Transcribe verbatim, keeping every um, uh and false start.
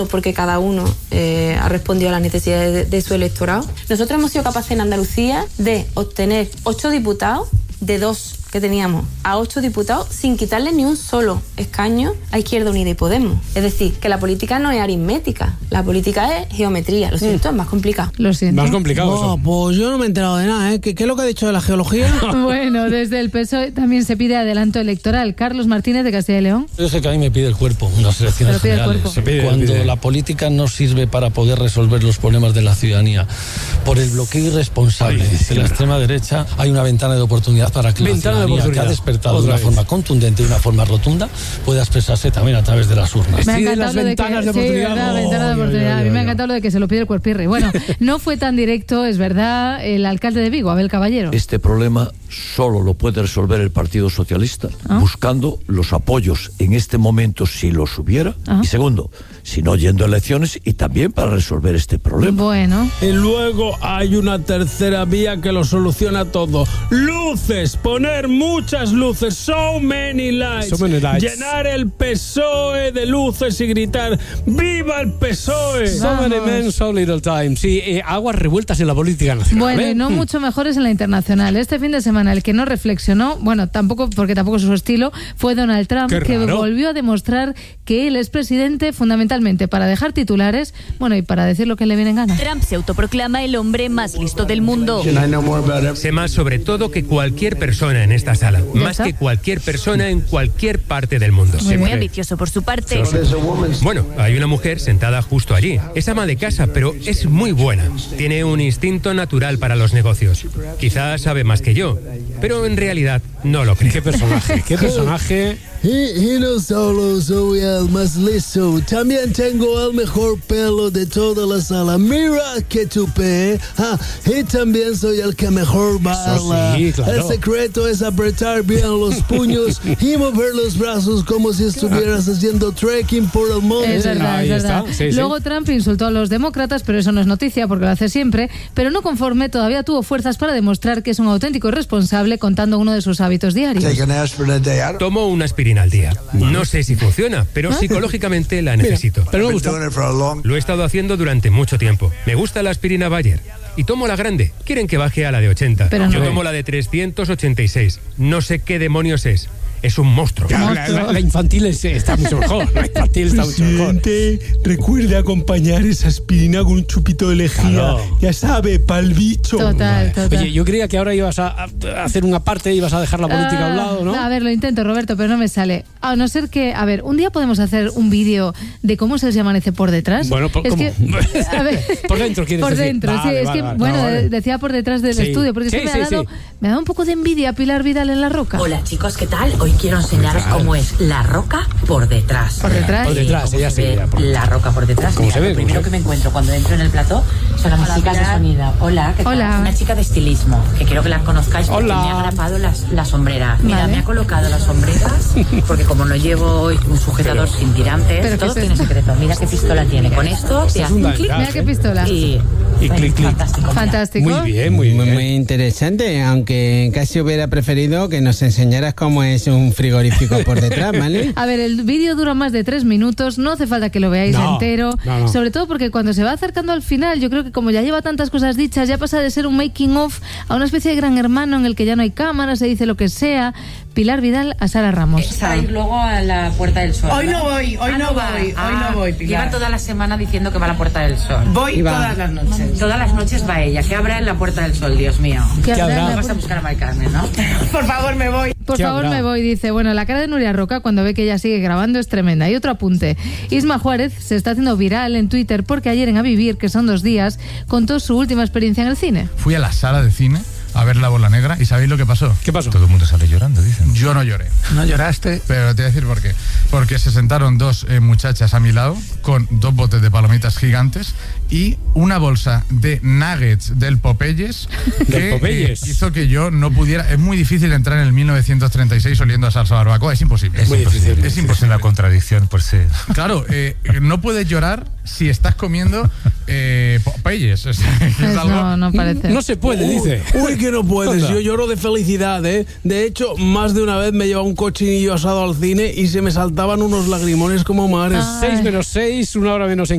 porque cada uno eh, ha respondido a las necesidades de, de su electorado. Nosotros hemos sido capaces en Andalucía de obtener ocho diputados de dos que teníamos a ocho diputados sin quitarle ni un solo escaño a Izquierda Unida y Podemos. Es decir, que la política no es aritmética, la política es geometría. Lo siento, mm. es más complicado. Lo siento. Más complicado oh, eso. Pues yo no me he enterado de nada, ¿eh? ¿Qué, qué es lo que ha dicho de la geología? Bueno, desde el P S O E también se pide adelanto electoral. Carlos Martínez, de Castilla y León. Yo sé que a mí me pide el cuerpo en las elecciones Pero pide el generales. cuerpo. Se pide, Cuando pide. La política no sirve para poder resolver los problemas de la ciudadanía por el bloqueo irresponsable Ay, sí, de la extrema derecha, hay una ventana de oportunidad para que ventana la ciudadanía que ha despertado Otra de una vez. forma contundente y de una forma rotunda pueda expresarse también a través de las urnas. Me ha sí, encantado las lo de ventanas que, de oportunidad. Sí, verdad, Oh, ventana de yo, oportunidad. yo, yo, a mí me ha yo. encantado lo de que se lo pide el cuerpirri. Bueno, no fue tan directo, es verdad, el alcalde de Vigo, Abel Caballero. Este problema solo lo puede resolver el Partido Socialista ¿Ah? buscando los apoyos en este momento si los hubiera. ¿Ah? Y segundo, si no yendo a elecciones y también para resolver este problema. Bueno. Y luego hay una tercera vía que lo soluciona todo. Luces, poner muchas luces, so many lights. So many lights. Llenar el P S O E de luces y gritar ¡viva el P S O E! So many men, so little time. Sí, eh, aguas revueltas en la política nacional. Bueno, ¿eh? y no Mm. mucho mejores en la internacional. Este fin de semana el que no reflexionó, bueno, tampoco, porque tampoco es su estilo, fue Donald Trump, Qué que raro. volvió a demostrar que él es presidente fundamentalmente para dejar titulares, bueno, y para decir lo que le viene en gana. Trump se autoproclama el hombre más listo del mundo. Sé más sobre todo que cualquier persona en esta sala, más está. que cualquier persona en cualquier parte del mundo. Muy, muy ambicioso por su parte. Bueno, hay una mujer sentada justo allí. Es ama de casa, pero es muy buena. Tiene un instinto natural para los negocios. Quizás sabe más que yo, pero en realidad no lo creo. Qué personaje, qué personaje. Y, y no solo soy el más listo, también tengo el mejor pelo de toda la sala. Mira que tupé. Ah, y también soy el que mejor baila. sí, claro. El secreto es apretar bien los puños y mover los brazos como si estuvieras haciendo trekking por el monte. Es verdad, Ahí es verdad. está, sí, sí. Luego Trump insultó a los demócratas, pero eso no es noticia porque lo hace siempre. Pero no conforme, todavía tuvo fuerzas para demostrar que es un auténtico irresponsable contando uno de sus hábitos diarios. Tomo una aspirina al día. No sé si funciona, pero psicológicamente la necesito. Pero me gusta. Lo he estado haciendo durante mucho tiempo. Me gusta la aspirina Bayer. Y tomo la grande. Quieren que baje a la de ochenta. Pero Yo no. tomo la de trescientos ochenta y seis. No sé qué demonios es. Es un monstruo. Ya, la, la- la infantil es- está mucho mejor. La infantil está mucho mejor. recuerde acompañar esa aspirina con un chupito de lejía. Claro. Ya sabe, pa'l bicho. Total, total. Oye, yo creía que ahora ibas a, a hacer una parte y ibas a dejar la política a un lado, ¿no? Ah, a ver, lo intento, Roberto, pero no me sale. A no ser que, a ver, un día podemos hacer un vídeo de cómo se les amanece por detrás. Bueno, ¿por- es cómo? que, a ver, Por dentro, ¿quieres por decir? dentro, Vale, sí. Es vale, que, vale, bueno, vale. de- decía por detrás del Sí. estudio, porque es Sí, que me, sí, ha dado, sí. me ha dado un poco de envidia Pilar Vidal en La Roca. Hola chicos, ¿qué tal? Hoy quiero enseñaros cómo es la roca por detrás. Por detrás. Por detrás, ¿Cómo ella se sí, ve ya, por- la roca por detrás? ¿Cómo Mira, se ve? Lo ¿Cómo primero se que ve? me encuentro cuando entro en el plató son las Hola, chicas de Pilar. sonido. Hola, ¿qué tal? Hola. Una chica de estilismo, que quiero que la conozcáis porque Hola. me ha grapado las, las sombreras. Mira, Vale. me ha colocado las sombreras porque como no llevo hoy un sujetador sin tirantes, ¿Pero todo qué es tiene esto? secreto. Mira qué pistola tiene. Con esto te hace un un clic danzar. Mira qué pistola. y... Y clic, clic. Fantástico. mira. Fantástico. Muy bien, muy Muy, bien. muy interesante, aunque casi hubiera preferido que nos enseñaras cómo es un frigorífico por detrás, ¿vale? A ver, el vídeo dura más de tres minutos, no hace falta que lo veáis No, entero, no, no. sobre todo porque cuando se va acercando al final, yo creo que como ya lleva tantas cosas dichas, ya pasa de ser un making of a una especie de Gran Hermano en el que ya no hay cámaras, se dice lo que sea. Pilar Vidal a Sara Ramos. Es para ir luego a la Puerta del Sol. Hoy ¿no? no voy, hoy Ah, no va. voy, hoy Ah, no voy, Pilar. Lleva toda la semana diciendo que va a la Puerta del Sol. Voy todas las noches. Todas las noches va ella. ¿Qué habrá en la Puerta del Sol, Dios mío? ¿Qué ¿Qué habrá en habrá? la Vas a puerta? buscar a Mari Carmen, ¿no? Por favor, me voy. Por ¿Qué favor, habrá? me voy, dice. Bueno, la cara de Nuria Roca cuando ve que ella sigue grabando es tremenda. Y otro apunte. Isma Juárez se está haciendo viral en Twitter porque ayer en A Vivir, que son dos días, contó su última experiencia en el cine. Fui a la sala de cine a ver La Bola Negra y ¿sabéis lo que pasó? ¿Qué pasó? Todo el mundo sale llorando, dicen. Yo no lloré. ¿No lloraste? Pero te voy a decir por qué. Porque se sentaron dos eh, muchachas a mi lado con dos botes de palomitas gigantes y una bolsa de nuggets del Popeyes que Del Popeyes. eh, hizo que yo no pudiera... Es muy difícil entrar en el mil novecientos treinta y seis oliendo a salsa barbacoa. Es imposible. Es muy difícil. Es imposible. La contradicción por sí. Claro, eh, no puedes llorar si estás comiendo eh, Popeyes. Es, es Es- algo- no, no parece. No se puede, Uy, dice. Uy, que no puedes. Anda. Yo lloro de felicidad, ¿eh? De hecho, más de una vez me llevaba un cochinillo asado al cine y se me saltaban unos lagrimones como mares. seis menos seis, una hora menos en